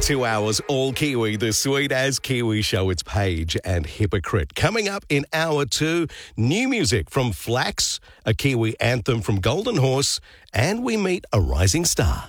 2 hours, all Kiwi, the Sweet As Kiwi Show. It's Paige and Hypocrite. Coming up in hour 2, new music from Flax, a Kiwi anthem from Golden Horse, and we meet a rising star.